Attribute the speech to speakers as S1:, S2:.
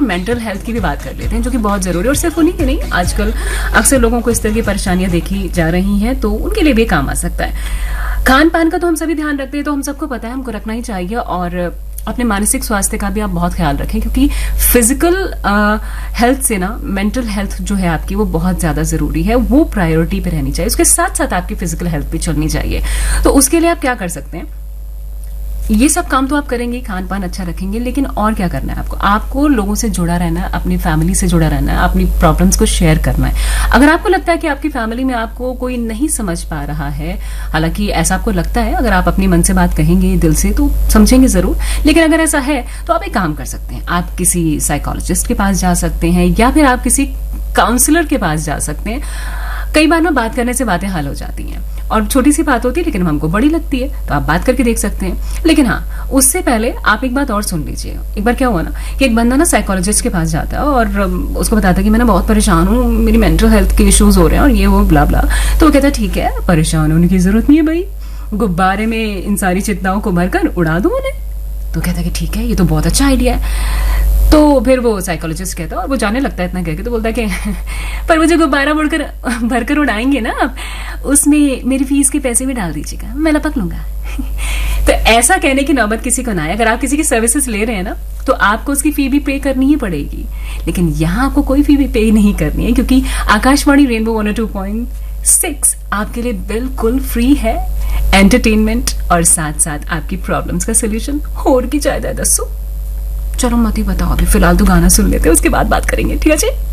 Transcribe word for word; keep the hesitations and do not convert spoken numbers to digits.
S1: Mental health की भी बात कर लेते हैं, जो कि बहुत जरूरी है। और सिर्फ उन्हीं की नहीं, आजकल अक्सर लोगों को इस तरह की परेशानियां देखी जा रही हैं, तो उनके लिए भी काम आ सकता है। खान पान का तो हम सभी ध्यान रखते हैं, तो हम सबको पता है, हमको रखना ही चाहिए। और अपने मानसिक स्वास्थ्य का भी आप बहुत ख्याल रखें, क्योंकि फिजिकल हेल्थ से ना मेंटल हेल्थ जो है आपकी वो बहुत ज्यादा जरूरी है, वो प्रायोरिटी पे रहनी चाहिए। उसके साथ साथ आपकी फिजिकल हेल्थ भी चलनी चाहिए। तो उसके लिए आप क्या कर सकते हैं, ये सब काम तो आप करेंगे, खान पान अच्छा रखेंगे, लेकिन और क्या करना है आपको? आपको लोगों से जुड़ा रहना है, अपनी फैमिली से जुड़ा रहना है, अपनी प्रॉब्लम्स को शेयर करना है। अगर आपको लगता है कि आपकी फैमिली में आपको कोई नहीं समझ पा रहा है, हालांकि ऐसा आपको लगता है, अगर आप अपनी मन से बात कहेंगे दिल से तो समझेंगे जरूर, लेकिन अगर ऐसा है तो आप एक काम कर सकते हैं, आप किसी साइकोलॉजिस्ट के पास जा सकते हैं, या फिर आप किसी काउंसलर के पास जा सकते हैं। कई बार ना बात करने से बातें हल हो जाती हैं, और छोटी सी बात होती है लेकिन हमको बड़ी लगती है, तो आप बात करके देख सकते हैं। लेकिन हाँ, उससे पहले आप एक बात और सुन लीजिए। एक बार क्या हुआ ना कि एक बंदा ना साइकोलॉजिस्ट के पास जाता है और उसको बताता है कि मैं ना बहुत परेशान हूँ, मेरी मेंटल हेल्थ के इश्यूज हो रहे हैं और ये वो ब्ला ब्ला। तो वो कहता है ठीक है, परेशान होने की जरूरत नहीं है भाई, गुब्बारे में इन सारी चिंताओं को भरकर उड़ा दो उन्हें। तो कहता है कि ठीक है, ये तो बहुत अच्छा आइडिया है। तो फिर वो साइकोलॉजिस्ट कहता है, और वो जाने लगता है इतना कह के, तो बोलता है कि पर वो जो गुब्बारा बढ़कर भरकर उड़ाएंगे ना आप, उसमें मेरी फीस के पैसे भी डाल दीजिएगा, मैं लपक लूंगा। तो ऐसा कहने की नौबत किसी को ना आए। अगर आप किसी की सर्विसेज ले रहे हैं ना, तो आपको उसकी फी भी पे करनी ही पड़ेगी, लेकिन यहाँ आपको कोई फी भी पे नहीं करनी है, क्योंकि Akashvani rainbow one O two point six आपके लिए बिल्कुल फ्री है, एंटरटेनमेंट और साथ साथ आपकी प्रॉब्लम्स का सोल्यूशन। और की चाहता है दसो, चलो मत ही बताओ अभी, फिलहाल तो गाना सुन लेते हैं, उसके बाद बात करेंगे, ठीक है जी।